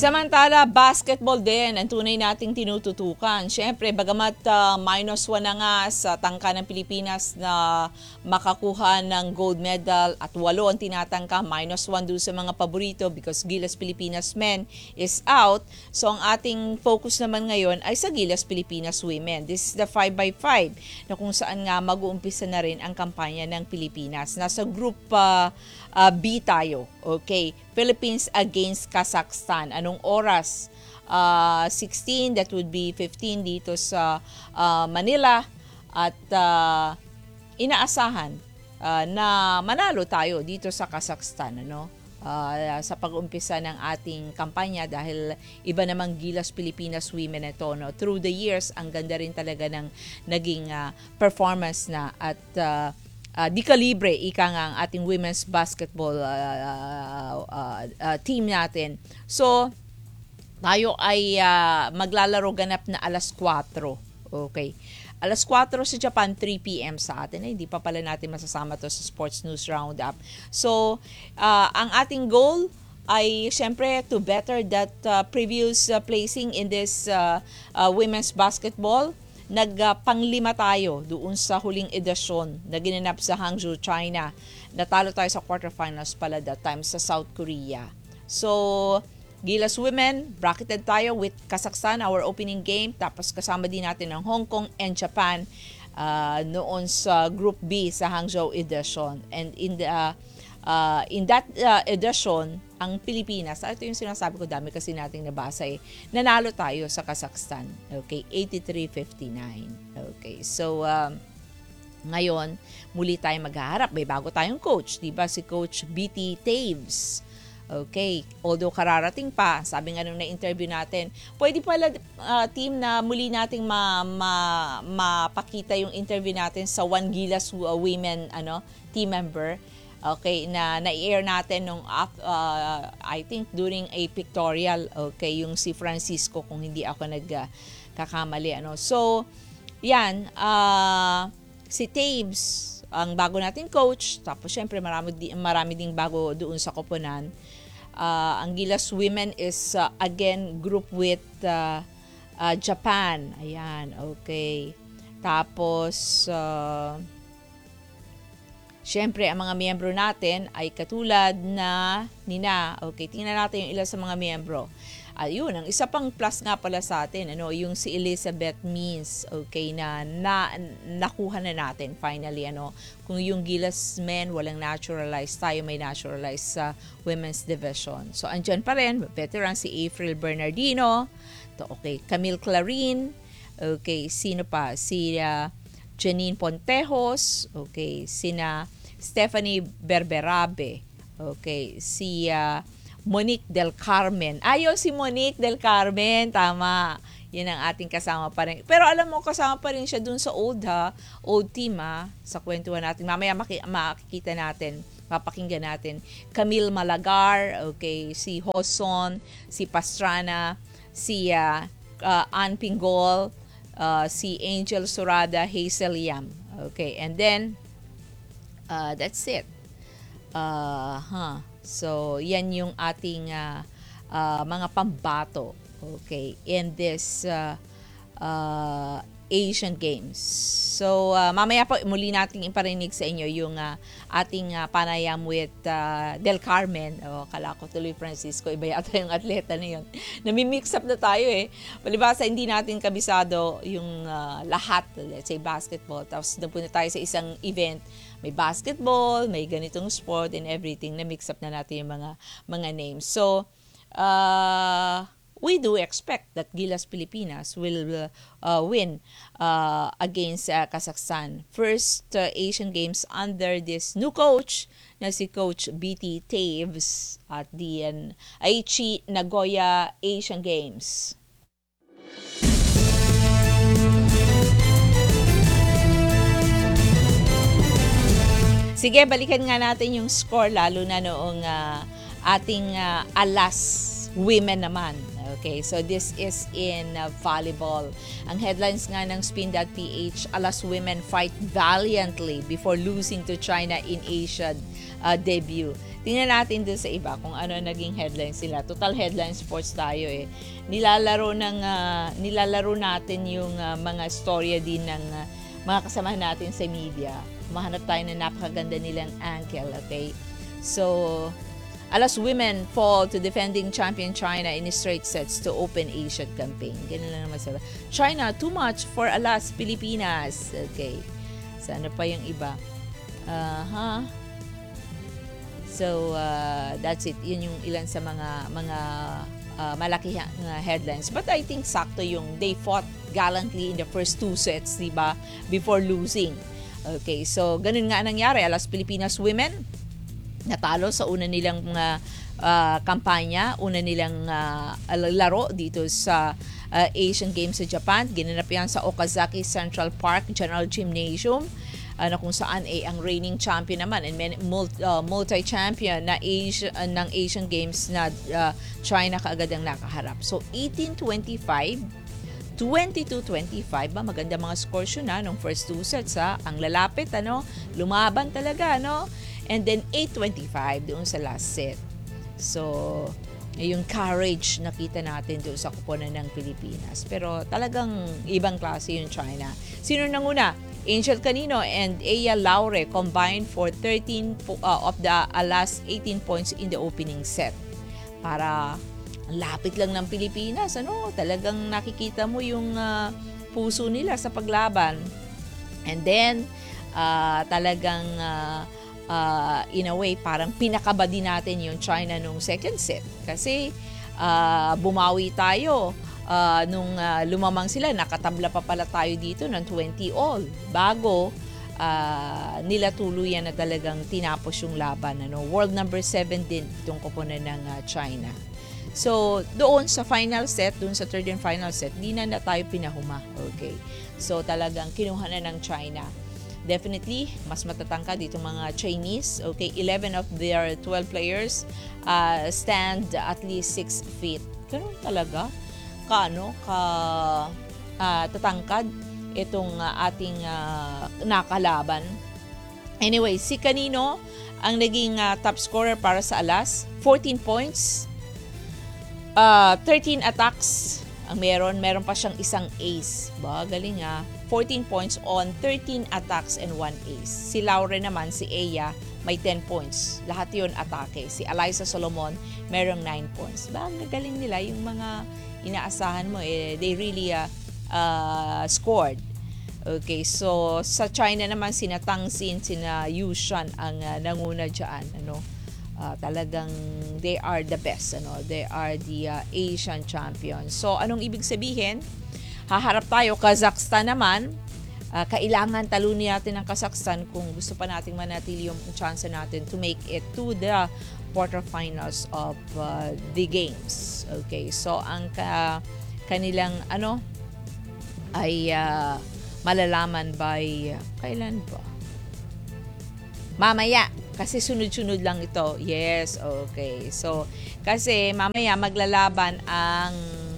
Samantala, basketball din ang tunay nating tinututukan. Siyempre, bagamat -1 na nga sa tangka ng Pilipinas na makakuha ng gold medal at 8 ang tinatangka, -1 doon sa mga paborito because Gilas Pilipinas men is out. So ang ating focus naman ngayon ay sa Gilas Pilipinas women. This is the 5x5 na kung saan nga mag-uumpisa na rin ang kampanya ng Pilipinas. Nasa group B tayo. Okay, Philippines against Kazakhstan. Anong oras? 16, that would be 15 dito sa Manila. At inaasahan na manalo tayo dito sa Kazakhstan, ano? Sa pag-umpisa ng ating kampanya dahil iba namang Gilas Pilipinas women ito, no? Through the years, ang ganda rin talaga ng naging performance na at di kalibre ika nga ang ating women's basketball team natin. So, tayo ay maglalaro ganap na alas 4. Okay. Alas 4 sa Japan, 3 p.m. sa atin. Hindi pa pala natin masasama to sa Sports News Roundup. So, ang ating goal ay syempre to better that previous placing in this women's basketball. Nagpanglima tayo doon sa huling edisyon na ginanap sa Hangzhou, China. Natalo tayo sa quarterfinals pala that time sa South Korea. So, Gilas Women, bracketed tayo with Kazakhstan, our opening game. Tapos kasama din natin ang Hong Kong and Japan noon sa Group B sa Hangzhou edition. And in that edition, ang Pilipinas, ito yung sinasabi ko, dami kasi nating nabasa nanalo tayo sa Kazakhstan. Okay, 83-59. Okay, so ngayon, muli tayo maghaharap. May bago tayong coach, di ba? Si Coach BT Taves. Okay, although kararating pa, sabi nga nung na-interview natin, pwede pala team na muli nating mapakita yung interview natin sa One Gilas Women team member. Okay, na-air natin nung I think during a pictorial, okay, yung si Francisco kung hindi ako nagkakamali, So, yan, si Taves, ang bago nating coach, tapos syempre marami ding bago doon sa koponan. Ang Gilas Women is again group with Japan. Ayan, okay. Tapos siyempre, ang mga miyembro natin ay katulad na nina. Okay, tingnan natin yung ilan sa mga miyembro. Ayun, ang isa pang plus nga pala sa atin, yung si Elizabeth Means, okay, na nakuha na natin finally, kung yung Gilas men walang naturalized, tayo may naturalized sa women's division. So, andyan pa rin, veteran si April Bernardino, okay, Camille Clarin, okay, sino pa? Si Janine Pontejos, okay, sina Stephanie Berberabe, okay, si Monique Del Carmen. Si Monique Del Carmen, tama. Yan ang ating kasama pa rin. Pero alam mo, kasama pa rin siya dun sa old team sa kwentuhan natin. Mamaya makikita natin, mapakinggan natin. Camille Malagar, okay, si Hoson, si Pastrana, si Ann Pingol, si Angel Surada, Hazel Yam. Okay, and then that's it. So, yan yung ating mga pambato, okay, in this Asian Games. So, mamaya po muli nating iparinig sa inyo yung ating panayam with Del Carmen. Kala ko tuloy Francisco, iba yata yung atleta na yun. Nami-mix up na tayo Palibasa, hindi natin kabisado yung lahat, let's say basketball. Tapos napunta tayo sa isang event, may basketball, may ganitong sport and everything. Na-mix up na natin yung mga names. So, we do expect that Gilas Pilipinas will win against Kazakhstan. First Asian Games under this new coach na si Coach BT Taves at the Aichi Nagoya Asian Games. Sige, balikan nga natin yung score lalo na noong ating alas women naman. Okay, so this is in volleyball. Ang headlines nga ng Spin.ph, Alas women fight valiantly before losing to China in Asian debut. Tingnan natin dun sa iba kung ano naging headlines sila. Total headline sports tayo eh. Nilalaro natin yung mga storya din ng mga kasamahan natin sa media. Mahanap tayo ng napakaganda nilang angle, okay? So, Alas women fall to defending champion China in straight sets to open Asian campaign. Ganun lang naman sila. China, too much for Alas Pilipinas. Okay. Sana pa yung iba. So, that's it. Yun yung ilan sa mga malakihang headlines. But I think sakto yung they fought gallantly in the first 2 sets, diba? Before losing. Okay, so ganun nga nangyari. Alas Pilipinas women, natalo sa una nilang kampanya, una nilang laro dito sa Asian Games sa Japan. Ginanap yan sa Okazaki Central Park General Gymnasium, na kung saan ang reigning champion naman and multi-champion na ng Asian Games na China kaagad ang nakaharap. So 18-25, 22-25 ba? Maganda mga scores yun nung first 2 sets Ang lalapit, lumaban talaga, And then 8-25 doon sa last set. So, yung courage nakita natin doon sa koponan ng Pilipinas. Pero talagang ibang klase yung China. Sino nanguna? Angel Canino and Aya Laure combined for 13 of the last 18 points in the opening set. Para lapit lang ng Pilipinas, talagang nakikita mo yung puso nila sa paglaban. And then talagang in a way parang pinakaba din natin yung China nung second set kasi bumawi tayo nung lumamang sila, nakatabla pa pala tayo dito ng 20 all bago nila tuluyan na talagang tinapos yung laban. World number 7 din itong koponan ng China. So, doon sa final set, doon sa third and final set, di na tayo pinahuma. Okay. So, talagang kinuha na ng China. Definitely, mas matatangkad dito mga Chinese. Okay, 11 of their 12 players stand at least 6 feet. Ganun talaga. Tatangkad itong ating nakalaban. Anyway, si Canino ang naging top scorer para sa Alas. 14 points. 13 attacks ang meron pa siyang isang ace. Galing 14 points on 13 attacks and 1 ace. Si Laure naman, si Aya, may 10 points. Lahat yun atake. Si Eliza Solomon, merong 9 points. Galing nila yung mga inaasahan mo. They really scored. Okay, so sa China naman, sina Tang Xin, sina Yu Shan ang nanguna dyan. Talagang they are the best. They are the Asian champions. So, anong ibig sabihin? Haharap tayo, Kazakhstan naman. Kailangan talunin natin ang Kazakhstan kung gusto pa nating manatili yung chance natin to make it to the quarterfinals of the games. Okay, so ang kanilang ay malalaman by kailan ba? Mamaya, kasi sunod-sunod lang ito. Yes, okay. So, kasi mamaya maglalaban ang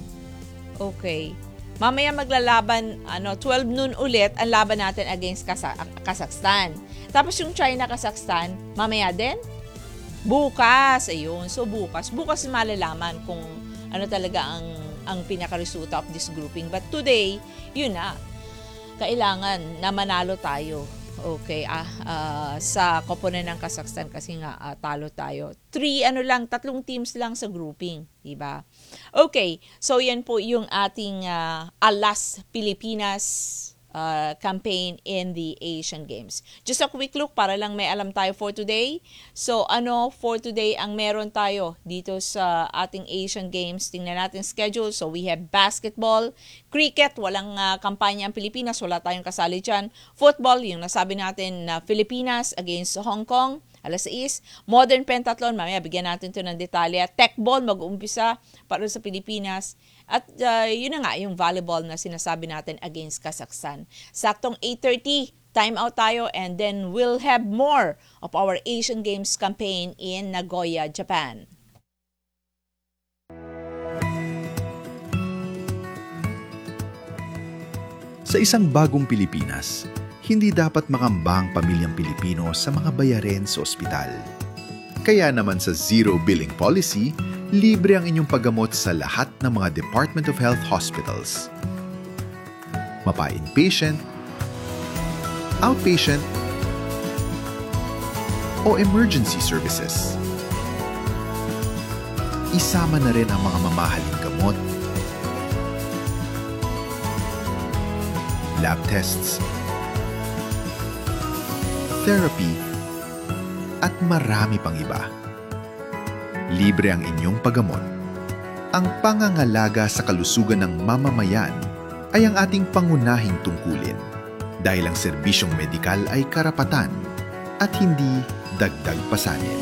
mamaya maglalaban 12 noon ulit ang laban natin against Kazakhstan. Tapos yung China-Kazakhstan, mamaya din bukas. Ayun. So bukas malalaman kung ano talaga ang pinaka-resulta of this grouping. But today, yun na. Kailangan na manalo tayo. Okay, sa koponan ng Kazakhstan kasi nga talo tayo. 3 tatlong teams lang sa grouping, di ba? Okay, so yan po yung ating Alas Pilipinas campaign in the Asian Games. Just a quick look para lang may alam tayo for today. So for today ang meron tayo dito sa ating Asian Games? Tingnan natin schedule. So we have basketball, cricket, walang kampanya ang Pilipinas, wala tayong kasali dyan. Football, yung nasabi natin na Pilipinas against Hong Kong, alas 6. Modern pentathlon, mamaya bigyan natin ito ng detalye. Techball, mag-uumpisa para sa Pilipinas. At yun na nga, yung volleyball na sinasabi natin against Kazakhstan. Saktong 8:30, time out tayo and then we'll have more of our Asian Games campaign in Nagoya, Japan. Sa isang bagong Pilipinas, hindi dapat makamba ang pamilyang Pilipino sa mga bayarin sa ospital. Kaya naman sa Zero Billing Policy, libre ang inyong paggamot sa lahat ng mga Department of Health hospitals. Mapa-inpatient, outpatient, o emergency services. Isama na rin ang mga mamahaling gamot, lab tests, therapy, at marami pang iba. Libre ang inyong paggamot. Ang pangangalaga sa kalusugan ng mamamayan ay ang ating pangunahing tungkulin dahil ang serbisyong medikal ay karapatan at hindi dagdag pasanin.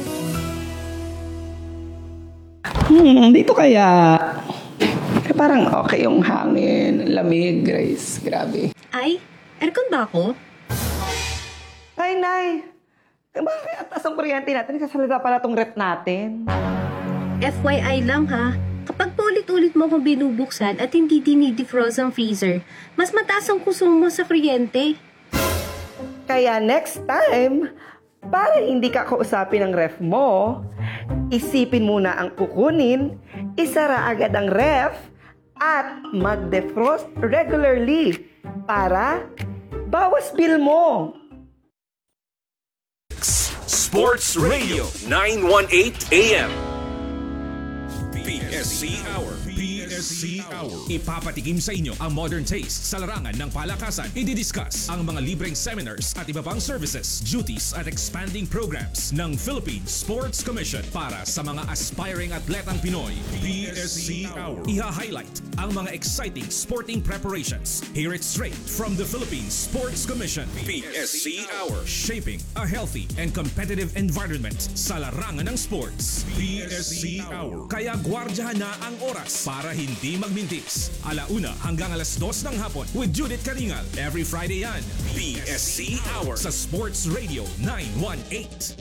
Dito kaya parang okay yung hangin, lamig, Grace. Grabe. Ay, aircon ba ako? Ay, Nay. Bakit ang taas ang kuryente natin? Sasalita pala tong rep natin. FYI lang ha, kapag paulit-ulit mo akong binubuksan at hindi dinidefrost ang freezer, mas mataas ang konsumo sa kuryente. Kaya next time, para hindi ka kausapin ng ref mo, isipin muna ang kukunin, isara agad ang ref, at mag-defrost regularly para bawas bill mo. Sports Radio 918 AM. PSC Hour. PSC Hour. Ipapatikim sa inyo ang modern taste sa larangan ng palakasan. I-discuss ang mga libreng seminars at iba pang services, duties at expanding programs ng Philippine Sports Commission para sa mga aspiring atletang Pinoy. PSC Hour. Iha-highlight ang mga exciting sporting preparations. Hear it straight from the Philippine Sports Commission. PSC Hour. Shaping a healthy and competitive environment sa larangan ng sports. PSC Hour. Kaya gwardyahan na ang oras para hindi magmintis. 1:00 hanggang 2:00 ng hapon with Judith Karingal. Every Friday yan. PSC Hour sa Sports Radio 918.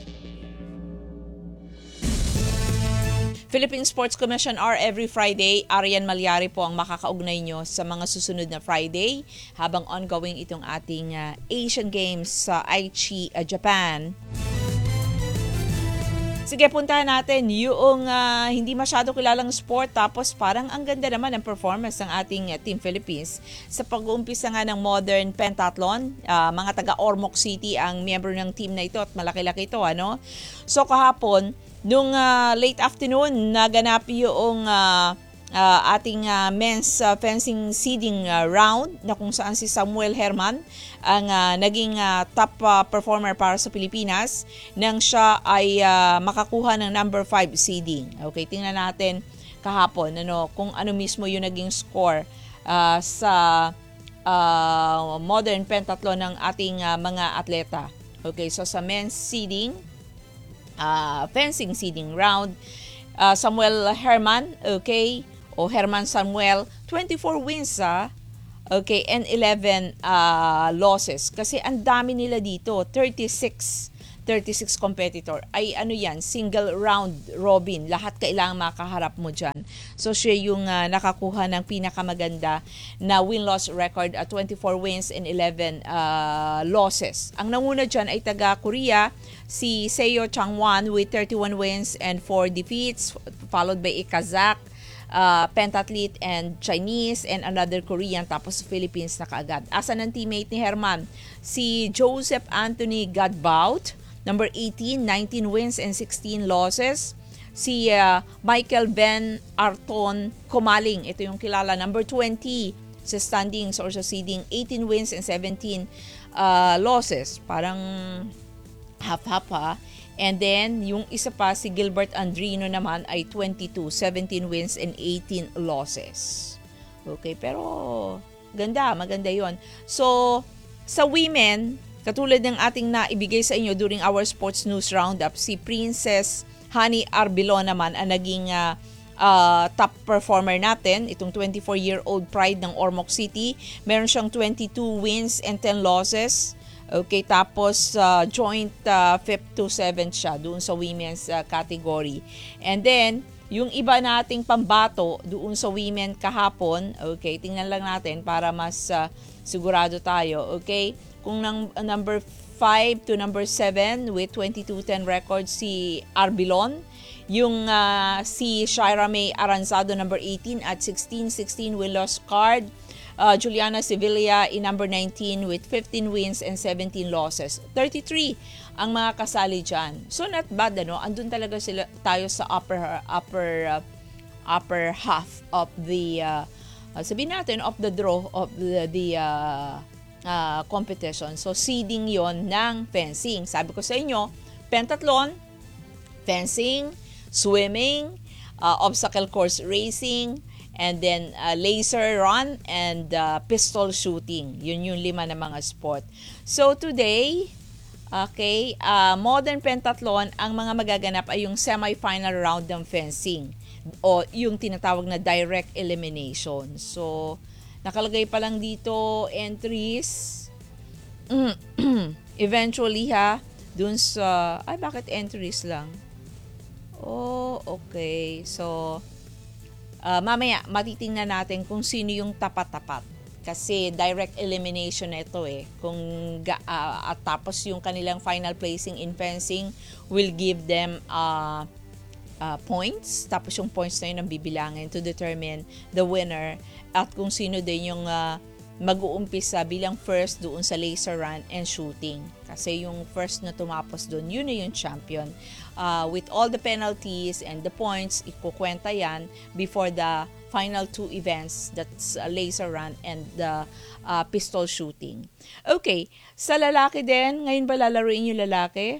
Philippine Sports Commission are every Friday. Arian Malyari po ang makakaugnay nyo sa mga susunod na Friday habang ongoing itong ating Asian Games sa Aichi, Japan. Sige, puntahan natin yung hindi masyado kilalang sport tapos parang ang ganda naman ang performance ng ating Team Philippines sa pag-uumpisa nga ng modern pentathlon. Mga taga Ormoc City ang miyembro ng team na ito at malaki-laki ito. Ano? So kahapon, nung late afternoon, naganap yung ating men's fencing seeding round na kung saan si Samuel Herman ang naging top performer para sa Pilipinas nang siya ay makakuha ng number 5 seeding. Okay, tingnan natin kahapon kung ano mismo yung naging score sa modern pentathlon ng ating mga atleta. Okay, so sa men's seeding, fencing seeding round, Samuel Herman, okay, o Herman Samuel, 24 wins okay, and 11 losses. Kasi ang dami nila dito, 36 competitor. Ay ano yan, single round robin. Lahat kailangan makaharap mo dyan. So siya yung nakakuha ng pinakamaganda na win-loss record at 24 wins and 11 losses. Ang nanguna dyan ay taga Korea, si Seo Changwon with 31 wins and 4 defeats, followed by a Kazakh, pentathlete and Chinese and another Korean, tapos Philippines na kaagad. Asa ng teammate ni Herman? Si Joseph Anthony Gadbout, number 18, 19 wins and 16 losses. Si Michael Ben Arton Comaling, ito yung kilala, number 20 sa standings or sa seeding, 18 wins and 17 losses. Parang half-half ha. And then, yung isa pa, si Gilbert Andrino naman ay 22, 17 wins and 18 losses. Okay, pero maganda yon. So, sa women, katulad ng ating naibigay sa inyo during our Sports News Roundup, si Princess Honey Arbilo naman ang naging top performer natin, itong 24-year-old pride ng Ormoc City. Meron siyang 22 wins and 10 losses. Okay, tapos joint 5th to 7th siya doon sa women's category. And then, yung iba nating pambato doon sa women kahapon, okay, tingnan lang natin para mas sigurado tayo, okay? Kung number 5 to number 7 with 22-10 record si Arbilon, yung si Shira May Aranzado number 18 at 16-16 with lost card. Juliana Sevilla in number 19 with 15 wins and 17 losses. 33 ang mga kasali dyan. So not bad, ano? Andun talaga tayo sa upper half of the sabihin natin of the draw of the competition. So seeding yon ng fencing. Sabi ko sa inyo, pentathlon, fencing, swimming, obstacle course racing, and then laser run and pistol shooting. Yun yung 5 na mga sport. So today, okay, modern pentathlon, ang mga magaganap ay yung semi-final round ng fencing o yung tinatawag na direct elimination. So, nakalagay pa lang dito entries. Eventually dun sa, bakit entries lang? Oh, okay. So, mamaya, matitingnan natin kung sino yung tapat-tapat. Kasi direct elimination ito Kung at tapos yung kanilang final placing in fencing will give them points. Tapos yung points na yun ang bibilangin to determine the winner at kung sino din yung mag-uumpisa bilang first doon sa laser run and shooting. Kasi yung first na tumapos doon, yun na yung champion. With all the penalties and the points, ikukwenta yan before the final 2 events, that's laser run and the pistol shooting. Okay, sa lalaki din, ngayon ba lalaruin yung lalaki?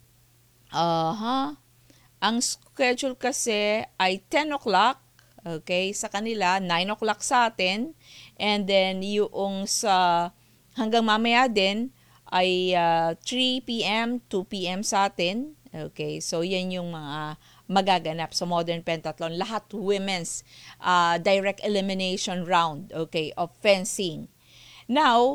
Ang schedule kasi ay 10 o'clock, okay, sa kanila, 9 o'clock sa atin, and then yung sa hanggang mamaya din ay 3 p.m., 2 p.m. sa atin. Okay, so yan yung mga magaganap sa modern pentathlon. Lahat women's direct elimination round, okay, of fencing. Now,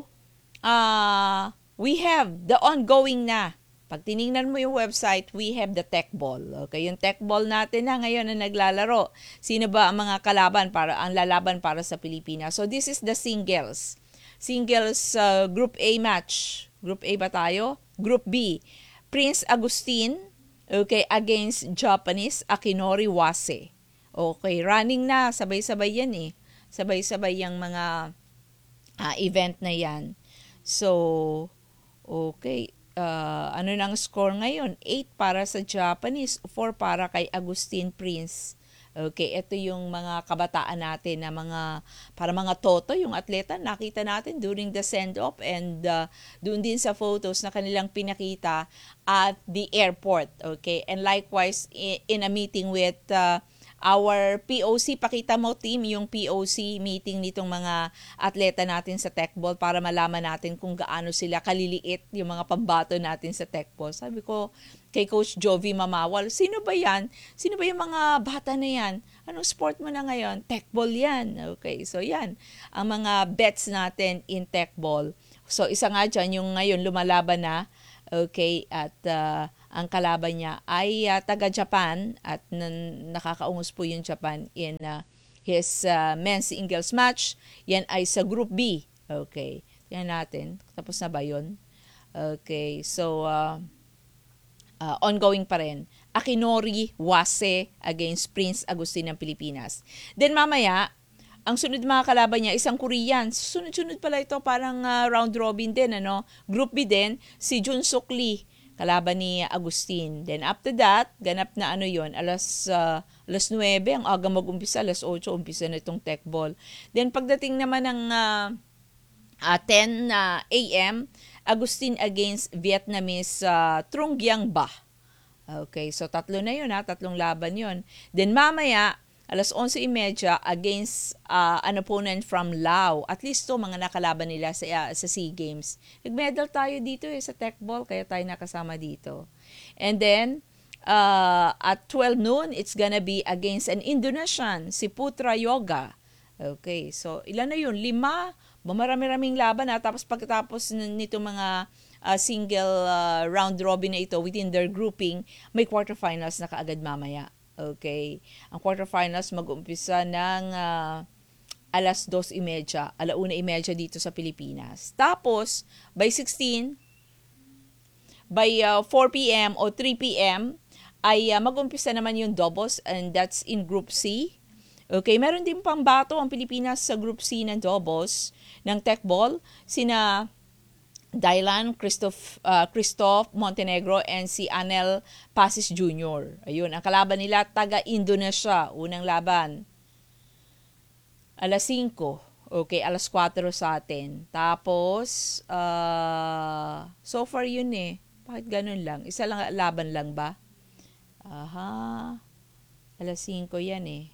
we have the ongoing na. Pag tiningnan mo yung website, we have the tech ball. Okay, yung tech ball natin na ngayon na naglalaro. Sino ba ang mga kalaban ang lalaban para sa Pilipinas? So this is the singles. Singles Group A match. Group A ba tayo? Group B. Prince Agustin, okay, against Japanese Akinori Wase. Okay, running na, sabay-sabay yan Sabay-sabay yung mga event na yan. So, okay, ano nang score ngayon? 8 para sa Japanese, 4 para kay Agustin Prince. Okay, ito yung mga kabataan natin na para mga toto, yung atleta, nakita natin during the send-off and doon din sa photos na kanilang pinakita at the airport. Okay, and likewise in a meeting with our POC, pakita mo team yung POC meeting nitong mga atleta natin sa tech ball para malaman natin kung gaano sila kaliliit yung mga pambato natin sa tech ball. Sabi ko kay Coach Jovi Mamawal, sino ba yan? Sino ba yung mga bata na yan? Anong sport mo na ngayon? Tech ball yan. Okay, so yan ang mga bets natin in tech ball. So isa nga dyan yung ngayon lumalaban na. Okay, at ang kalaban niya ay taga-Japan at nakakaungos po yung Japan in his men's singles match. Yan ay sa Group B. Okay, yan natin. Tapos na ba yun? Okay, so ongoing pa rin. Akinori Wase against Prince Agustin ng Pilipinas. Then mamaya, ang sunod mga kalaban niya, isang Korean. Sunod-sunod pala ito, parang round robin din, ano? Group B din, si Jun Suk Lee, kalaban ni Agustin. Then after that, ganap na yon, alas 9, ang aga mag-umpisa, alas 8, umpisa na itong tech ball. Then pagdating naman ng 10 a.m., Agustin against Vietnamese Trung Giang Ba. Okay, so tatlo na yun, tatlong laban yon. Then mamaya, alas 11:30 against an opponent from Laos. At least to mga nakalaban nila sa SEA Games. Nag-medal tayo dito sa tech ball, kaya tayo nakasama dito. And then, at 12 noon, it's gonna be against an Indonesian, si Putra Yoga. Okay, so ilan na yun? 5, marami-raming laban tapos pagkatapos nito mga single round robin na ito within their grouping, may quarterfinals na kaagad mamaya. Okay. Ang quarterfinals mag-umpisa ng alas 2:30, 1:30 dito sa Pilipinas. Tapos, by 16, by 4 p.m. o 3 p.m., ay mag-umpisa naman yung doubles, and that's in Group C. Okay, meron din pang bato ang Pilipinas sa Group C ng doubles ng Techball. Sina Dylan Christoph Montenegro and si Anel Pasis Jr. Ayun, ang kalaban nila taga-Indonesia, unang laban. Alas 5. Okay, alas 4 sa atin. Tapos, so far yun eh. Bakit ganun lang? Isa lang laban lang ba? Aha. Alas 5 yan eh.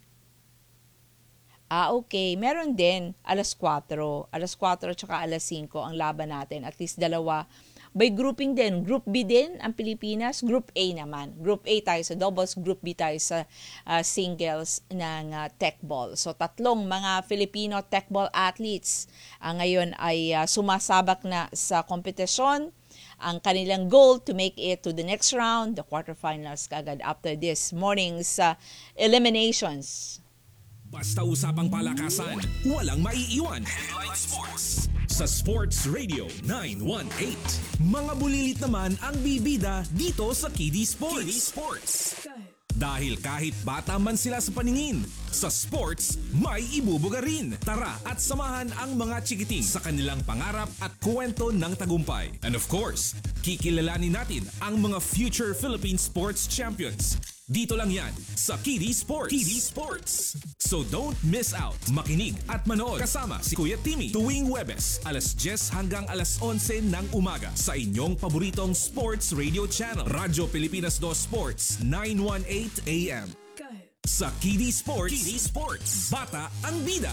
Okay. Meron din alas 4. Alas 4 tsaka alas 5 ang laban natin. At least dalawa. By grouping din. Group B din ang Pilipinas. Group A naman. Group A tayo sa doubles. Group B tayo sa singles ng techball. So, tatlong mga Filipino techball athletes ngayon ay sumasabak na sa kompetisyon. Ang kanilang goal to make it to the next round, the quarterfinals kagad after this morning's eliminations. Basta usapang palakasan, walang maiiwan. Headline Sports sa Sports Radio 918. Mga bulilit naman ang bibida dito sa KD Sports. Dahil kahit bata man sila sa paningin, sa sports may ibubuga rin. Tara at samahan ang mga chikiting sa kanilang pangarap at kwento ng tagumpay. And of course, kikilalanin natin ang mga future Philippine sports champions. Dito lang yan sa KD Sports. KD Sports. So don't miss out. Makinig at manood kasama si Kuya Timmy tuwing Huwebes, alas 10 hanggang alas 11 ng umaga sa inyong paboritong sports radio channel, Radyo Pilipinas 2 Sports, 918 AM. Sa KD Sports, KD Sports, bata ang bida.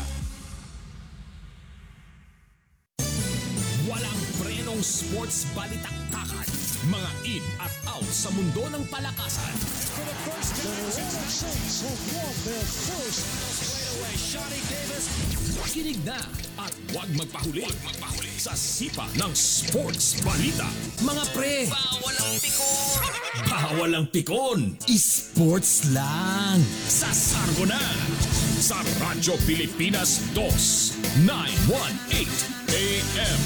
Walang prenong sports balitaktakan. Mga in at out sa mundo ng palakasan. For the first time, Saints have won their first. Right away, Shawty Davis. Kinig na at huwag magpahuli. Sa sipa ng sports balita. Mga pre, bawal ang pikon. Bawal ang pikon. Sports lang. Sa Sargo na. Sa Radyo Pilipinas 2, 918 AM.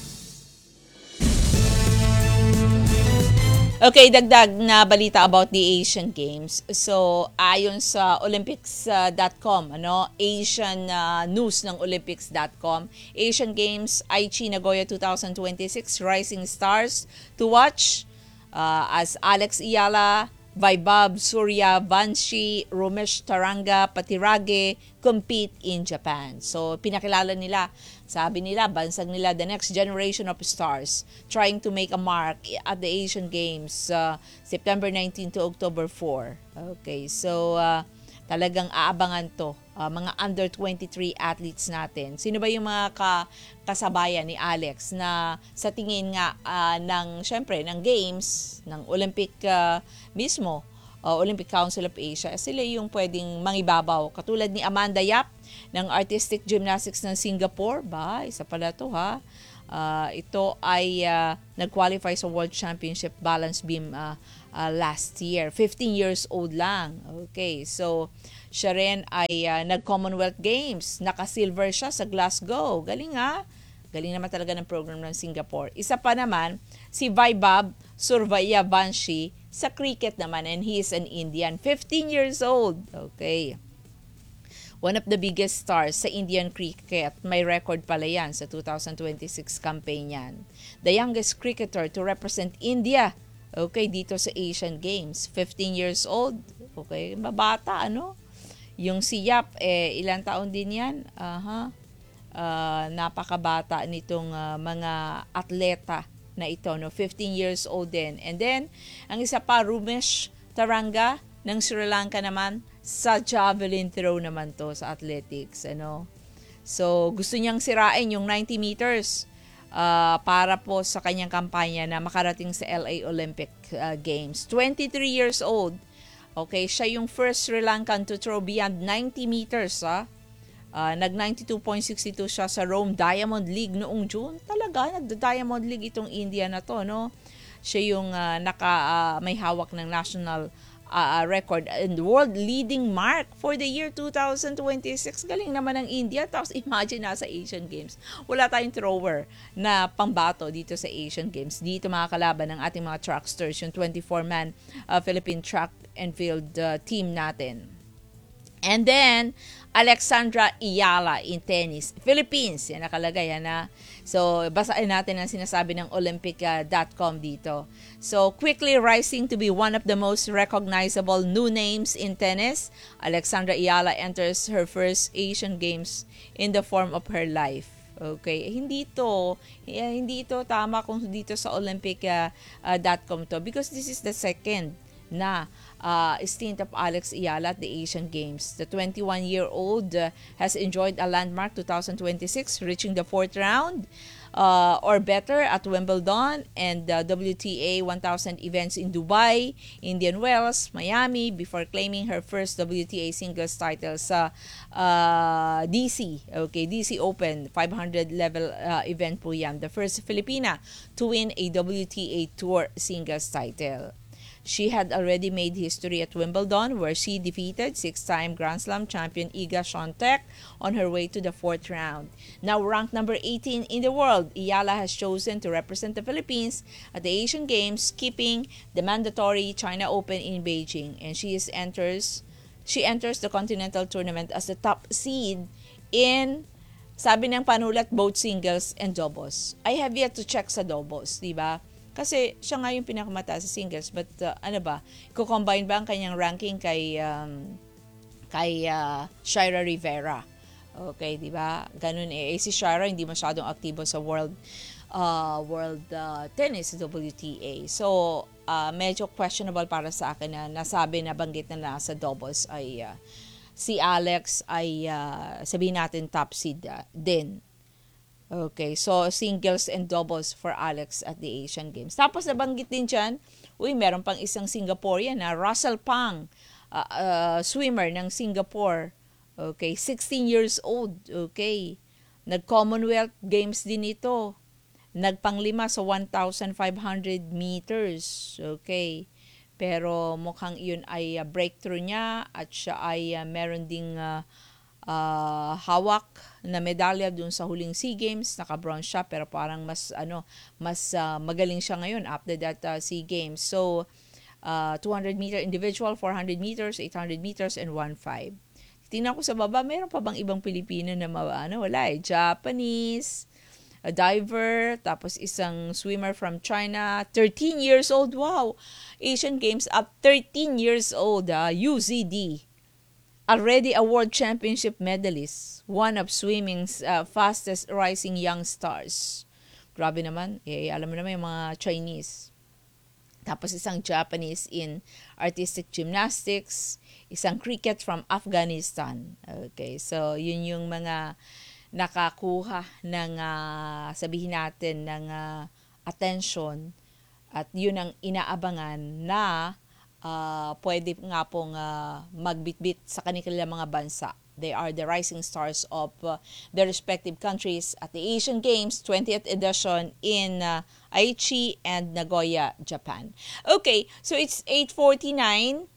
Okay, dagdag na balita about the Asian Games. So, ayon sa Olympics.com, Asian news ng Olympics.com, Asian Games Aichi Nagoya 2026 Rising Stars to watch as Alex Iyala, Vaibhav Suryavanshi, Romesh Taranga, Patirage compete in Japan. So, pinakilala nila, sabi nila, bansag nila the next generation of stars trying to make a mark at the Asian Games September 19 to October 4. Okay, so talagang aabangan to. Mga under 23 athletes natin. Sino ba yung mga kasabayan ni Alex na sa tingin nga syempre, ng Games, ng Olympic mismo, Olympic Council of Asia, sila yung pwedeng mangibabaw. Katulad ni Amanda Yap ng Artistic Gymnastics ng Singapore. Isa pala to ha. Ito ay nag-qualify sa World Championship Balance Beam last year. 15 years old lang. Okay, so siya rin ay nag-Commonwealth Games. Naka-silver siya sa Glasgow. Galing ha. Galing naman talaga ng program ng Singapore. Isa pa naman, si Vaibhav Suryavanshi sa cricket naman, and he is an Indian. 15 years old. Okay. One of the biggest stars sa Indian cricket. May record pala yan sa 2026 campaign yan. The youngest cricketer to represent India. Okay, dito sa Asian Games. 15 years old. Okay, mabata, Yung si Yap, ilang taon din yan? Napakabata nitong mga atleta na ito, 15 years old din. And then, ang isa pa, Romesh Taranga ng Sri Lanka naman, sa javelin throw naman to sa athletics. So, gusto niyang sirain yung 90 meters para po sa kanyang kampanya na makarating sa LA Olympic Games. 23 years old. Okay, siya yung first Sri Lankan to throw beyond 90 meters. Nag-92.62 siya sa Rome Diamond League noong June. Talaga, nagda-Diamond League itong India na to, Siya yung may hawak ng national record and world leading mark for the year 2026. Galing naman ng India. Tapos imagine nasa Asian Games. Wala tayong thrower na pambato dito sa Asian Games. Dito mga kalaban ng ating mga tracksters, yung 24-man Philippine track and field team natin. And then, Alexandra Iyala in tennis. Philippines, yan nakalagay na. So, basahin natin ang sinasabi ng Olympic.com dito. So, quickly rising to be one of the most recognizable new names in tennis, Alexandra Iyala enters her first Asian Games in the form of her life. Okay, hindi ito tama kung dito sa Olympic.com to, because this is the second na stint of Alex Iyala at the Asian Games. The 21-year-old has enjoyed a landmark 2026, reaching the fourth round or better at Wimbledon and WTA 1000 events in Dubai, Indian Wells, Miami, before claiming her first WTA singles title sa DC. Okay, DC Open 500 level event po yan. The first Filipina to win a WTA Tour singles title. She had already made history at Wimbledon, where she defeated six-time Grand Slam champion Iga Swiatek on her way to the fourth round. Now ranked number 18 in the world, Iyala has chosen to represent the Philippines at the Asian Games, skipping the mandatory China Open in Beijing, and she enters the Continental Tournament as the top seed in, sabi ng panulat, both singles and doubles. I have yet to check sa doubles, di ba? Kasi siya nga yung pinakamataas sa singles, but i-combine ba ang kanyang ranking kay Shira Rivera? Okay, di ba? Ganun si Shira hindi masyadong aktibo sa world tennis WTA. So, medyo questionable para sa akin na nasabi na banggit na nasa doubles ay si Alex ay sabihin natin top seed din. Okay, so singles and doubles for Alex at the Asian Games. Tapos nabanggit din dyan, meron pang isang Singaporean na Russell Pang, swimmer ng Singapore. Okay, 16 years old. Okay, nag-Commonwealth Games din ito. Nagpanglima sa 1,500 meters. Okay, pero mukhang iyon ay breakthrough niya at siya ay meron ding hawak na medalya dun sa huling SEA Games. Naka-bronze siya pero parang mas magaling siya ngayon after that SEA Games. So 200 meter individual, 400 meters, 800 meters and 1.5. Tingnan ko sa baba, meron pa bang ibang Pilipino na wala Japanese, a diver, tapos isang swimmer from China, 13 years old. Wow. Asian Games up 13 years old, UZD. Already a world championship medalist, one of swimming's fastest rising young stars. Grabe naman, alam mo naman yung mga Chinese. Tapos isang Japanese in artistic gymnastics, isang cricket from Afghanistan. Okay, so yun yung mga nakakuha ng sabihin natin ng attention at yun ang inaabangan na pwede nga pong magbitbit sa kanilang mga bansa. They are the rising stars of their respective countries at the Asian Games 20th edition in Aichi and Nagoya, Japan. Okay, so it's 8:49.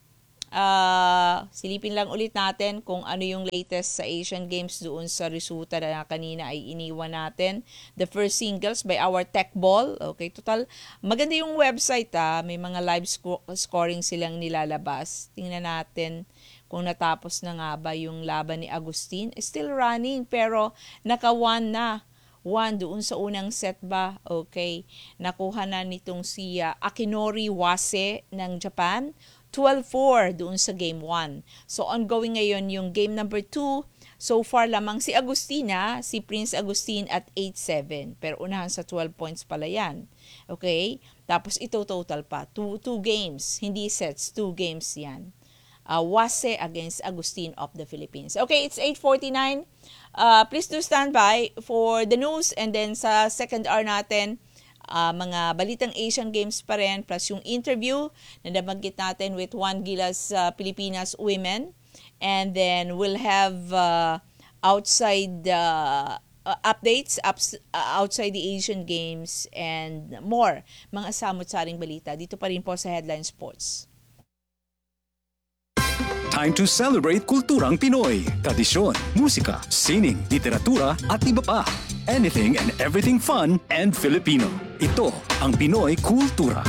Silipin lang ulit natin kung ano yung latest sa Asian Games doon sa resulta na kanina ay iniwan natin. The first singles by our Tech Ball. Okay, total maganda yung website may mga live scoring silang nilalabas. Tingnan natin kung natapos na nga ba yung laban ni Agustin. Still running pero naka-1 na. 1 doon sa unang set ba? Okay. Nakuha na nitong si Akinori Wase ng Japan. 12-4 doon sa game 1. So ongoing ngayon yung game number 2. So far lamang si Agustina, si Prince Agustin at 8-7. Pero unahan sa 12 points pala yan. Okay? Tapos ito total pa. 2 games. Hindi sets. 2 games yan. Wase against Agustin of the Philippines. Okay, it's 8:49. Please do stand by for the news and then sa second hour natin, mga balitang Asian Games pa rin plus yung interview na nabanggit natin with Juan Gilas Pilipinas Women, and then we'll have outside updates outside the Asian Games and more mga samot-saring balita dito pa rin po sa Headline Sports. Time to celebrate kulturang Pinoy. Tradisyon, musika, sining, literatura at iba pa. Anything and everything fun and Filipino. Ito ang Pinoy Kultura.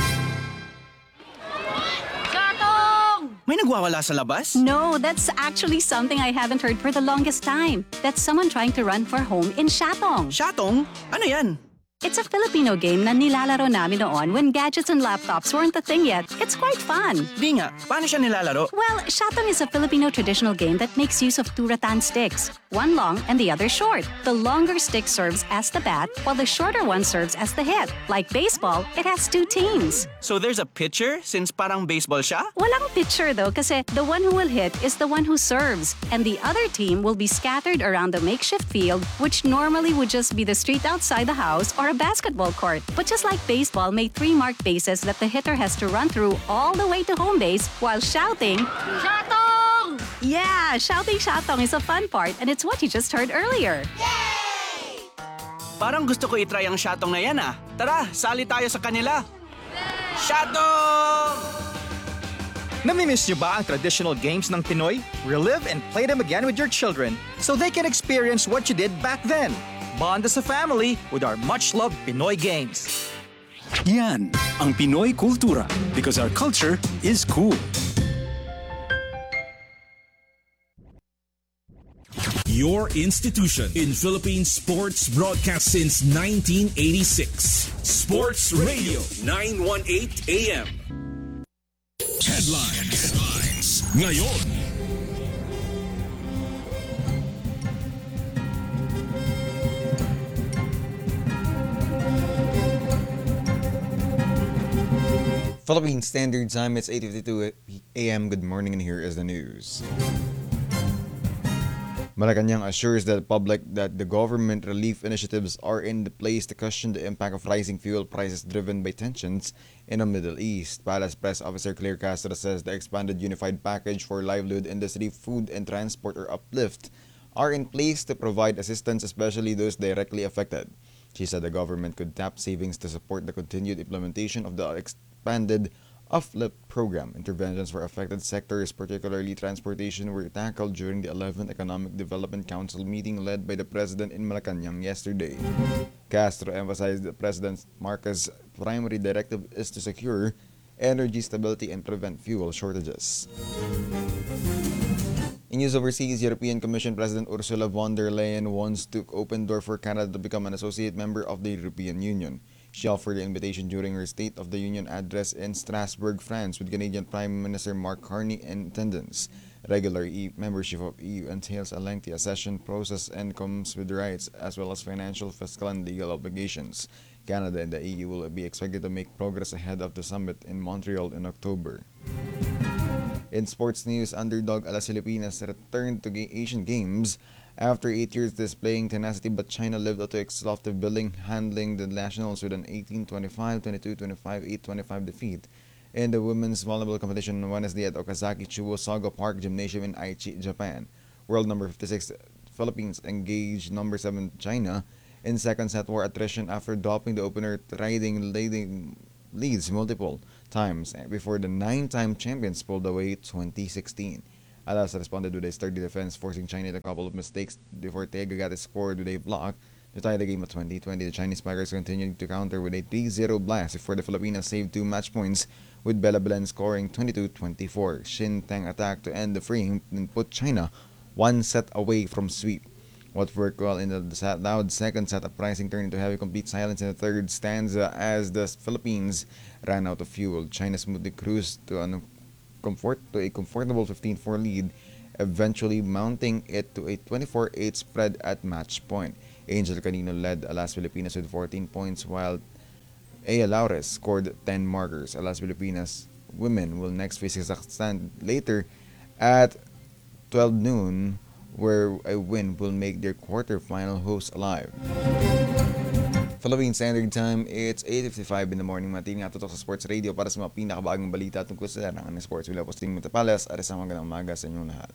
May nagwawala sa labas? No, that's actually something I haven't heard for the longest time. That's someone trying to run for home in Shatong. Shatong? Ano yan? It's a Filipino game na nilalaro namin noon when gadgets and laptops weren't a thing yet. It's quite fun. Di nga, paano siya nilalaro? Well, Shatong is a Filipino traditional game that makes use of two rattan sticks, one long and the other short. The longer stick serves as the bat, while the shorter one serves as the hit. Like baseball, it has two teams. So there's a pitcher since parang baseball siya? Walang pitcher though kasi the one who will hit is the one who serves, and the other team will be scattered around the makeshift field, which normally would just be the street outside the house or a basketball court. But just like baseball made 3 marked bases that the hitter has to run through all the way to home base while shouting, Shatong! Yeah, shouting Shatong is a fun part, and it's what you just heard earlier. Parang gusto ko itry ang Shatong na yan ah. Tara, sali tayo sa kanila. Shatong! Namimiss niyo ba ang traditional games ng Pinoy? Relive and play them again with your children so they can experience what you did back then. Bond as a family with our much-loved Pinoy games. Yan ang Pinoy Kultura because our culture is cool. Your institution in Philippine sports broadcast since 1986. Sports Radio 918 AM. Headlines. Ngayon. Philippine Standard Time, it's 8:52 a.m. Good morning, and here is the news. Malacanang assures the public that the government relief initiatives are in place to cushion the impact of rising fuel prices driven by tensions in the Middle East. Palace Press Officer Claire Castro says the expanded unified package for livelihood industry, food and transport, or UPLIFT, are in place to provide assistance, especially those directly affected. She said the government could tap savings to support the continued implementation of the expanded UPLIFT program. Interventions for affected sectors, particularly transportation, were tackled during the 11th Economic Development Council meeting led by the President in Malacanang yesterday. Castro emphasized the President Marcos' primary directive is to secure energy stability and prevent fuel shortages. In news overseas, European Commission President Ursula von der Leyen wants to open door for Canada to become an associate member of the European Union. She offered the invitation during her State of the Union address in Strasbourg, France, with Canadian Prime Minister Mark Carney in attendance. Regular membership of EU entails a lengthy accession process and comes with rights as well as financial, fiscal, and legal obligations. Canada and the EU will be expected to make progress ahead of the summit in Montreal in October. In sports news, underdog Alas Filipinas returned to Asian Games after 8 years displaying tenacity, but China lived up to its lofty billing, handling the nationals with an 18-25, 22-25, 8-25 defeat in the women's volleyball competition on Wednesday at Okazaki Chuo Sogo Park Gymnasium in Aichi, Japan. World number 56 Philippines engaged number 7 China in second set war attrition after dropping the opener, trading leads multiple times before the 9-time champions pulled away 2016. Alas responded with a sturdy defense, forcing China to a couple of mistakes before Tegagate scored with a block to tie the game at 20-20. The Chinese Spikers continued to counter with a 3-0 blast before the Filipinas saved 2 match points, with Bella Belen scoring 22-24. Shin Tang attacked to end the frame and put China 1 set away from sweep. What worked well in the loud second set, uprising turned into heavy complete silence in the third stanza as the Philippines ran out of fuel. China smoothly cruised to a comfortable 15-4 lead, eventually mounting it to a 24-8 spread at match point. Angel Canino led Alas Filipinas with 14 points, while Aya Laures scored 10 markers. Alas Filipinas women will next face Kazakhstan later at 12 noon, where a win will make their quarterfinal hosts alive. Philippine Standard Time, it's 8:55 in the morning. Mating nga tutok sa Sports Radio para sa mga pinakabagong balita tungkol sa larangan ng sports. Wala po Sting Matapalas, at isang magandang umaga sa inyong lahat.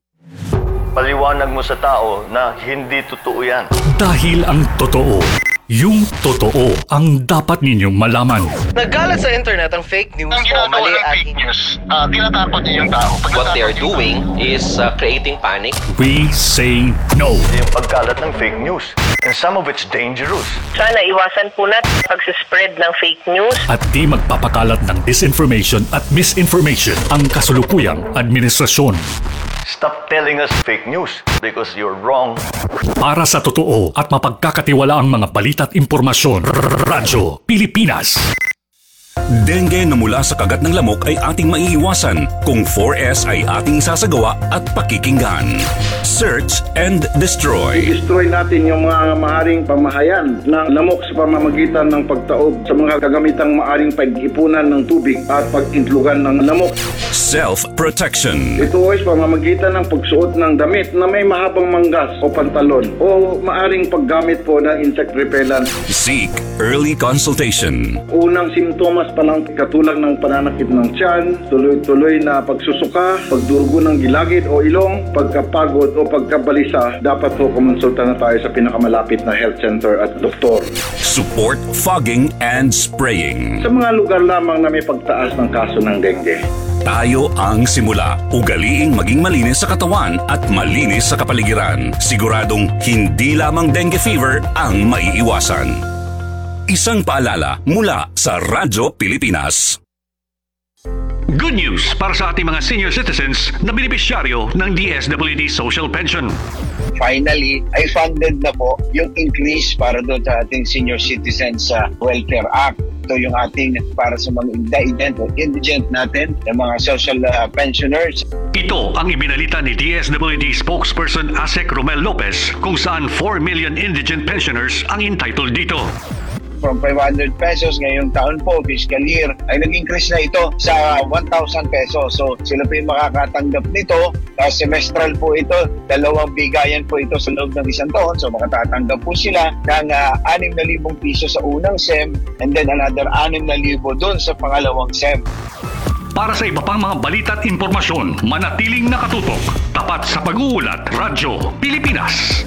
Paliwanag mo sa tao na hindi totoo yan. Dahil ang totoo, Yung totoo ang dapat ninyong malaman. Nagkalat sa internet ang fake news o mali at fake news. Tinatakot niyo yung tao. What they are doing is creating panic. We say no. Yung pagkalat ng fake news. And some of it's dangerous. Sana iwasan po natin pag-spread ng fake news. At di magpapakalat ng disinformation at misinformation ang kasulukuyang administrasyon. Stop telling us fake news because you're wrong. Para sa totoo at mapagkakatiwalaang mga balita at impormasyon, Radyo Pilipinas. Dengue na mula sa kagat ng lamok ay ating maiiwasan kung 4S ay ating isasagawa at pakikinggan. Search and destroy. I-destroy natin yung mga maaring pamahayan ng lamok sa pamamagitan ng pagtaob sa mga kagamitang maaring pag-ipunan ng tubig at pag-intlugan ng lamok. Self-protection. Ito ay pamamagitan ng pagsuot ng damit na may mahabang manggas o pantalon o maaring paggamit po ng insect repellent. Seek early consultation. Unang simptomas pa lang katulad ng pananakit ng tiyan, tuloy-tuloy na pagsusuka, pagdurugo ng gilagid o ilong, pagkapagod o pagkabalisa, dapat po kumonsulta na tayo sa pinakamalapit na health center at doktor. Support fogging and spraying. Sa mga lugar lamang na may pagtaas ng kaso ng dengue. Tayo ang simula. Ugaliing maging malinis sa katawan at malinis sa kapaligiran. Siguradong hindi lamang dengue fever ang maiiwasan. Isang paalala mula sa Radyo Pilipinas. Good news para sa ating mga senior citizens na benepisyaryo ng DSWD Social Pension. Finally, ay funded na po yung increase para doon sa ating Senior Citizens Welfare Act. Ito yung ating para sa mga indigent natin, yung mga social pensioners. Ito ang ibinalita ni DSWD spokesperson Asek Romel Lopez kung saan 4 million indigent pensioners ang entitled dito. From 500 pesos ngayong taon po, fiscal year, ay nag-increase na ito sa 1,000 pesos. So sila po yung makakatanggap nito. Semestral po ito, 2 bigayan po ito sa loob ng isang taon. So makatatanggap po sila ng 6,000 piso sa unang SEM and then another 6,000 doon sa pangalawang SEM. Para sa iba pang mga balita at impormasyon, manatiling nakatutok. Tapat sa pag-uulat, Radyo Pilipinas.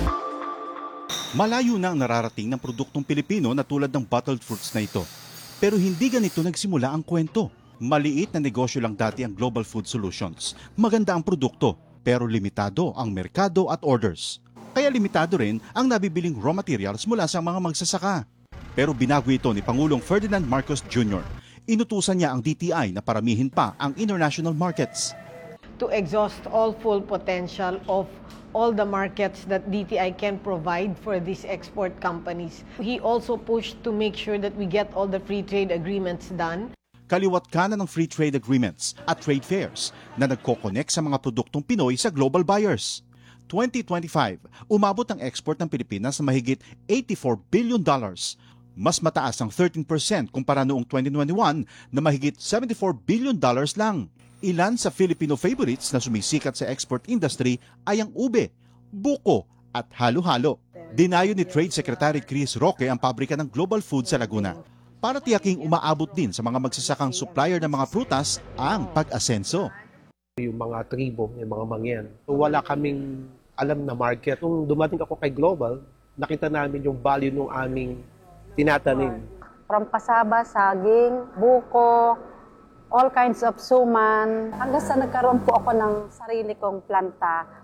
Malayo na ang nararating ng produktong Pilipino na tulad ng bottled fruits na ito. Pero hindi ganito nagsimula ang kwento. Maliit na negosyo lang dati ang Global Food Solutions. Maganda ang produkto, pero limitado ang merkado at orders. Kaya limitado rin ang nabibiling raw materials mula sa mga magsasaka. Pero binago ito ni Pangulong Ferdinand Marcos Jr. Inutusan niya ang DTI na paramihin pa ang international markets. To exhaust all full potential of all the markets that DTI can provide for these export companies. He also pushed to make sure that we get all the free trade agreements done. Kaliwat kanan ng free trade agreements at trade fairs na nagko-connect sa mga produktong Pinoy sa global buyers. 2025, umabot ang export ng Pilipinas na mahigit $84 billion. Mas mataas ang 13% kumpara noong 2021 na mahigit $74 billion lang. Ilan sa Filipino favorites na sumisikat sa export industry ay ang ube, buko at halo-halo. Dinayo ni Trade Secretary Chris Roque ang pabrika ng Global Food sa Laguna para tiyaking umaabot din sa mga magsasakang supplier ng mga prutas ang pag-asenso. Yung mga tribo, yung mga mangyan. So, wala kaming alam na market. Nung dumating ako kay Global, nakita namin yung value ng aming tinatanim. From kasaba, saging, buko, all kinds of suman. Hanggang sa nagkaroon po ako ng sarili kong planta.